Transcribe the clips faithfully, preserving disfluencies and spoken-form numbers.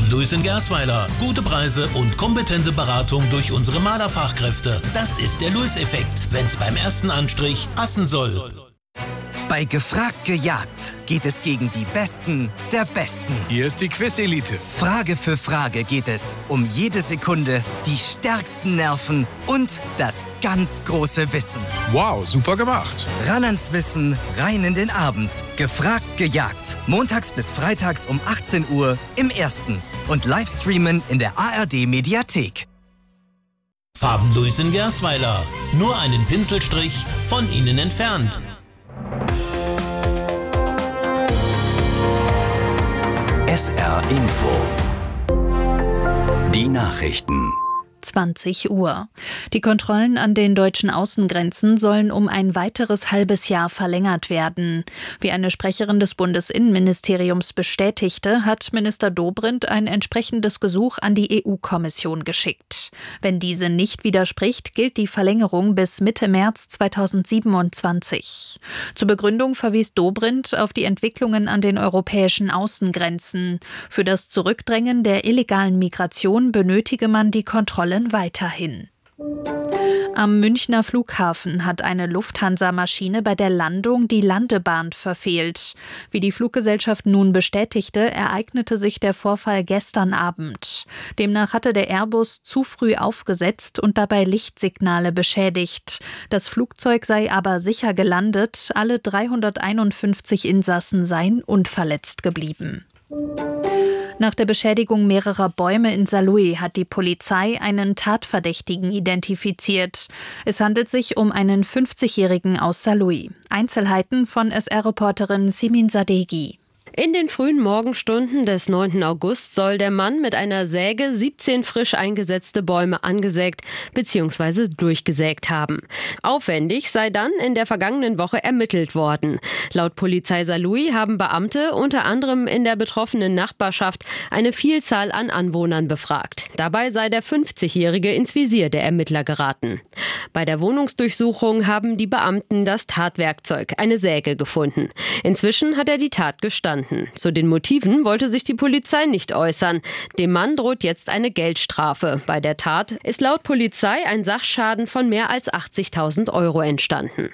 Farben Lewis in Gersweiler. Gute Preise und kompetente Beratung durch unsere Malerfachkräfte. Das ist der Lewis-Effekt, wenn's beim ersten Anstrich passen soll. Bei Gefragt gejagt geht es gegen die Besten der Besten. Hier ist die Quiz-Elite. Frage für Frage geht es um jede Sekunde, die stärksten Nerven und das ganz große Wissen. Wow, super gemacht. Ran ans Wissen, rein in den Abend. Gefragt gejagt. Montags bis freitags um achtzehn Uhr im Ersten. Und Livestreamen in der A R D-Mediathek. Farben Lewis in Gersweiler. Nur einen Pinselstrich von Ihnen entfernt. S R Info. Die Nachrichten. zwanzig Uhr. Die Kontrollen an den deutschen Außengrenzen sollen um ein weiteres halbes Jahr verlängert werden. Wie eine Sprecherin des Bundesinnenministeriums bestätigte, hat Minister Dobrindt ein entsprechendes Gesuch an die E U-Kommission geschickt. Wenn diese nicht widerspricht, gilt die Verlängerung bis Mitte März zweitausendsiebenundzwanzig. Zur Begründung verwies Dobrindt auf die Entwicklungen an den europäischen Außengrenzen. Für das Zurückdrängen der illegalen Migration benötige man die Kontrolle weiterhin. Am Münchner Flughafen hat eine Lufthansa-Maschine bei der Landung die Landebahn verfehlt. Wie die Fluggesellschaft nun bestätigte, ereignete sich der Vorfall gestern Abend. Demnach hatte der Airbus zu früh aufgesetzt und dabei Lichtsignale beschädigt. Das Flugzeug sei aber sicher gelandet, alle dreihunderteinundfünfzig Insassen seien unverletzt geblieben. Nach der Beschädigung mehrerer Bäume in Saarlouis hat die Polizei einen Tatverdächtigen identifiziert. Es handelt sich um einen fünfzigjährigen aus Saarlouis. Einzelheiten von S R-Reporterin Simin Sadeghi. In den frühen Morgenstunden des neunten August soll der Mann mit einer Säge siebzehn frisch eingesetzte Bäume angesägt bzw. durchgesägt haben. Aufwendig sei dann in der vergangenen Woche ermittelt worden. Laut Polizei Saarlouis haben Beamte unter anderem in der betroffenen Nachbarschaft eine Vielzahl an Anwohnern befragt. Dabei sei der fünfzigjährige ins Visier der Ermittler geraten. Bei der Wohnungsdurchsuchung haben die Beamten das Tatwerkzeug, eine Säge, gefunden. Inzwischen hat er die Tat gestanden. Zu den Motiven wollte sich die Polizei nicht äußern. Dem Mann droht jetzt eine Geldstrafe. Bei der Tat ist laut Polizei ein Sachschaden von mehr als achtzigtausend Euro entstanden.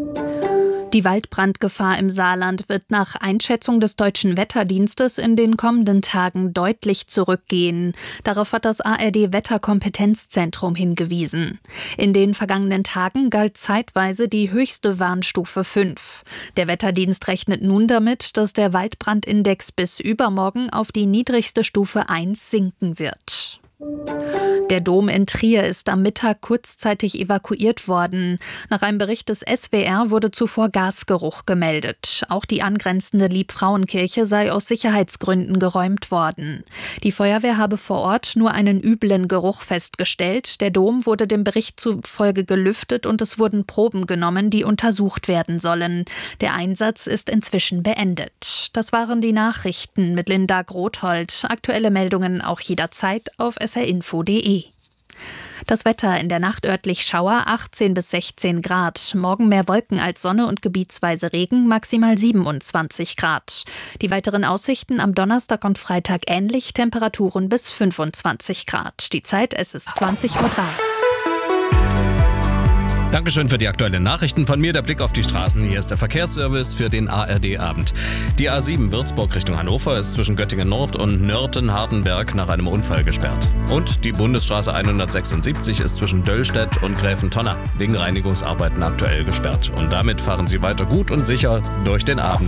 Die Waldbrandgefahr im Saarland wird nach Einschätzung des Deutschen Wetterdienstes in den kommenden Tagen deutlich zurückgehen. Darauf hat das A R D-Wetterkompetenzzentrum hingewiesen. In den vergangenen Tagen galt zeitweise die höchste Warnstufe fünf. Der Wetterdienst rechnet nun damit, dass der Waldbrandindex bis übermorgen auf die niedrigste Stufe eins sinken wird. Der Dom in Trier ist am Mittag kurzzeitig evakuiert worden. Nach einem Bericht des S W R wurde zuvor Gasgeruch gemeldet. Auch die angrenzende Liebfrauenkirche sei aus Sicherheitsgründen geräumt worden. Die Feuerwehr habe vor Ort nur einen üblen Geruch festgestellt. Der Dom wurde dem Bericht zufolge gelüftet und es wurden Proben genommen, die untersucht werden sollen. Der Einsatz ist inzwischen beendet. Das waren die Nachrichten mit Linda Grothold. Aktuelle Meldungen auch jederzeit auf s r info punkt d e. Das Wetter: in der Nacht örtlich Schauer, achtzehn bis sechzehn Grad. Morgen mehr Wolken als Sonne und gebietsweise Regen, maximal siebenundzwanzig Grad. Die weiteren Aussichten am Donnerstag und Freitag ähnlich, Temperaturen bis fünfundzwanzig Grad. Die Zeit, es ist zwanzig Uhr drei. Dankeschön für die aktuellen Nachrichten. Von mir der Blick auf die Straßen. Hier ist der Verkehrsservice für den A R D-Abend. Die A sieben Würzburg Richtung Hannover ist zwischen Göttingen Nord und Nörten-Hardenberg nach einem Unfall gesperrt. Und die Bundesstraße hundertsechsundsiebzig ist zwischen Döllstedt und Gräfentonna wegen Reinigungsarbeiten aktuell gesperrt. Und damit fahren Sie weiter gut und sicher durch den Abend.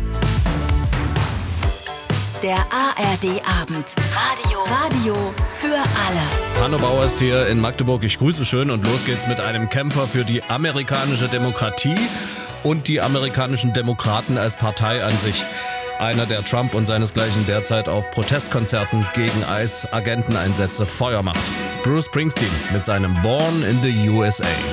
Der A R D-Abend. Radio. Radio für alle. Hanno Bauer ist hier in Magdeburg. Ich grüße schön und los geht's mit einem Kämpfer für die amerikanische Demokratie und die amerikanischen Demokraten als Partei an sich. Einer, der Trump und seinesgleichen derzeit auf Protestkonzerten gegen I C E-Agenteneinsätze Feuer macht. Bruce Springsteen mit seinem Born in the U S A.